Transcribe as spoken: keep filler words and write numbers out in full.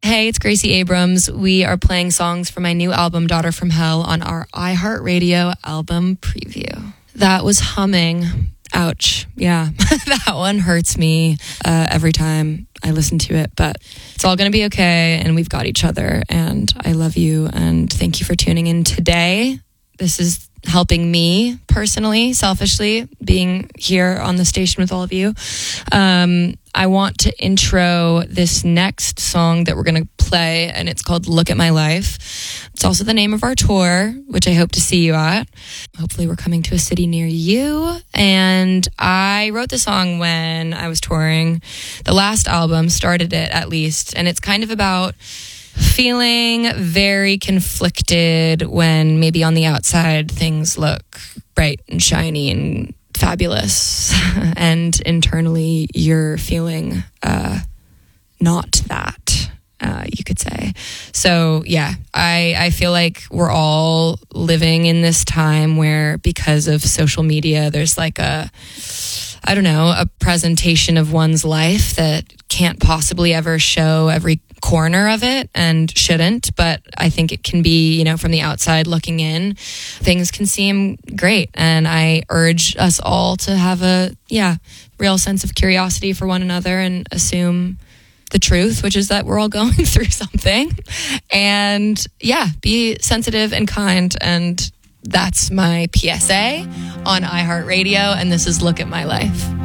Hey, it's Gracie Abrams. We are playing songs from my new album, Daughter from Hell, on our iHeartRadio album preview. That was humming. Ouch. Yeah, that one hurts me uh, every time I listen to it, but it's all going to be okay, and we've got each other, and I love you, and thank you for tuning in today. This is helping me personally, selfishly, being here on the station with all of you. Um, I want to intro this next song that we're going to play, and it's called Look at My Life. It's also the name of our tour, which I hope to see you at. Hopefully we're coming to a city near you. And I wrote the song when I was touring. The last album started it, at least, and it's kind of about feeling very conflicted when maybe on the outside things look bright and shiny and fabulous, and internally you're feeling uh, not that, uh, you could say. So yeah, I, I feel like we're all living in this time where, because of social media, there's like a, I don't know, a presentation of one's life that can't possibly ever show every corner of it, and shouldn't, but I think it can be, you know, from the outside looking in, things can seem great. And I urge us all to have a, yeah, real sense of curiosity for one another and assume the truth, which is that we're all going through something. And yeah, be sensitive and kind. And that's my P S A on iHeartRadio. And this is Look at My Life.